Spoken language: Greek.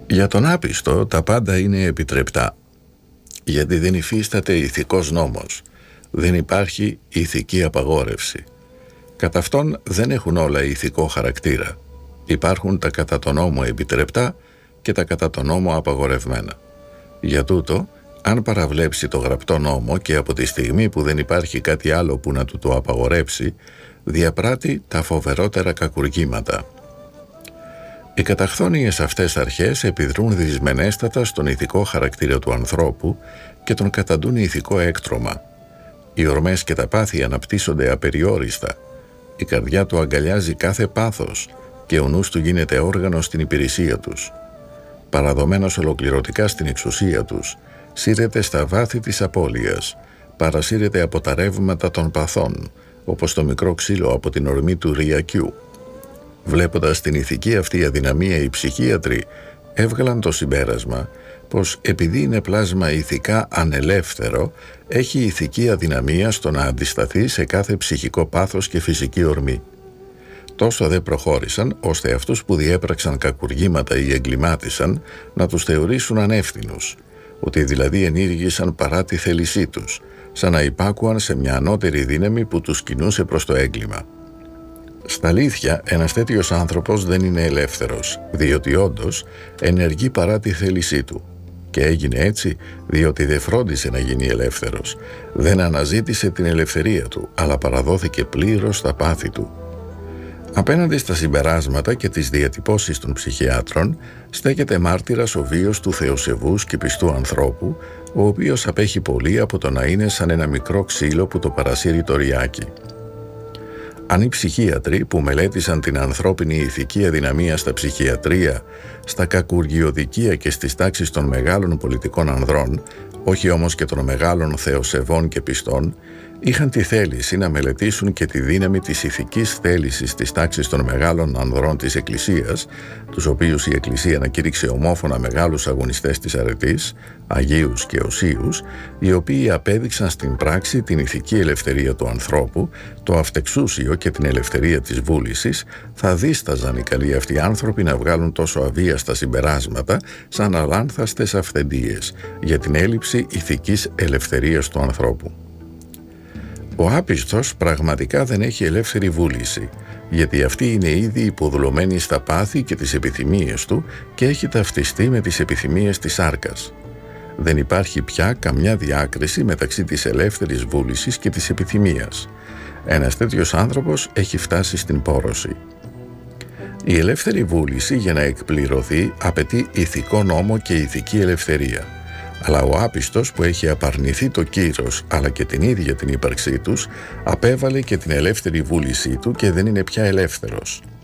Για τον άπιστο τα πάντα είναι επιτρεπτά, γιατί δεν υφίσταται ηθικός νόμος, δεν υπάρχει ηθική απαγόρευση. Κατά αυτόν δεν έχουν όλα ηθικό χαρακτήρα. Υπάρχουν τα κατά τον νόμο επιτρεπτά και τα κατά τον νόμο απαγορευμένα. Για τούτο, αν παραβλέψει το γραπτό νόμο και από τη στιγμή που δεν υπάρχει κάτι άλλο που να του το απαγορέψει, διαπράττει τα φοβερότερα κακουργήματα. Οι καταχθόνιες αυτές αρχές επιδρούν δυσμενέστατα στον ηθικό χαρακτήρα του ανθρώπου και τον καταντούν ηθικό έκτρωμα. Οι ορμές και τα πάθη αναπτύσσονται απεριόριστα. Η καρδιά του αγκαλιάζει κάθε πάθος και ο νους του γίνεται όργανο στην υπηρεσία τους. Παραδομένος ολοκληρωτικά στην εξουσία τους, σύρεται στα βάθη της απώλειας, παρασύρεται από τα ρεύματα των παθών, όπως το μικρό ξύλο από την ορμή του ρυακιού. Βλέποντας την ηθική αυτή αδυναμία, οι ψυχίατροι έβγαλαν το συμπέρασμα πως επειδή είναι πλάσμα ηθικά ανελεύθερο, έχει ηθική αδυναμία στο να αντισταθεί σε κάθε ψυχικό πάθος και φυσική ορμή. Τόσο δε προχώρησαν, ώστε αυτούς που διέπραξαν κακουργήματα ή εγκλημάτισαν να τους θεωρήσουν ανεύθυνους, ότι δηλαδή ενήργησαν παρά τη θέλησή τους, σαν να υπάκουαν σε μια ανώτερη δύναμη που τους κινούσε προς το έγκλημα. Στα αλήθεια, ένας τέτοιος άνθρωπος δεν είναι ελεύθερος, διότι όντως ενεργεί παρά τη θέλησή του. Και έγινε έτσι διότι δεν φρόντισε να γίνει ελεύθερος, δεν αναζήτησε την ελευθερία του, αλλά παραδόθηκε πλήρως στα πάθη του. Απέναντι στα συμπεράσματα και τις διατυπώσεις των ψυχιάτρων, στέκεται μάρτυρας ο βίος του θεοσεβούς και πιστού ανθρώπου, ο οποίος απέχει πολύ από το να είναι σαν ένα μικρό ξύλο που το παρασύρει το ριάκι. Αν οι ψυχίατροι που μελέτησαν την ανθρώπινη ηθική αδυναμία στα ψυχιατρία, στα κακουργιοδικεία και στις τάξεις των μεγάλων πολιτικών ανδρών, όχι όμως και των μεγάλων θεοσεβών και πιστών, είχαν τη θέληση να μελετήσουν και τη δύναμη της ηθικής θέλησης της τάξης των μεγάλων ανδρών της Εκκλησίας, τους οποίους η Εκκλησία ανακήρυξε ομόφωνα μεγάλους αγωνιστές της αρετής, αγίους και οσίους, οι οποίοι απέδειξαν στην πράξη την ηθική ελευθερία του ανθρώπου, το αυτεξούσιο και την ελευθερία της βούλησης. Θα δίσταζαν οι καλοί αυτοί άνθρωποι να βγάλουν τόσο αβίαστα συμπεράσματα σαν αλάνθαστες αυθεντίες για την έλλειψη ηθικής ελευθερίας του ανθρώπου. Ο άπιστος πραγματικά δεν έχει ελεύθερη βούληση, γιατί αυτή είναι ήδη υποδουλωμένη στα πάθη και τις επιθυμίες του και έχει ταυτιστεί με τις επιθυμίες της σάρκας. Δεν υπάρχει πια καμιά διάκριση μεταξύ της ελεύθερης βούλησης και της επιθυμίας. Ένας τέτοιος άνθρωπος έχει φτάσει στην πόρωση. Η ελεύθερη βούληση για να εκπληρωθεί απαιτεί ηθικό νόμο και ηθική ελευθερία. Αλλά ο άπιστος που έχει απαρνηθεί το κύρος αλλά και την ίδια την ύπαρξή τους, απέβαλε και την ελεύθερη βούλησή του και δεν είναι πια ελεύθερος.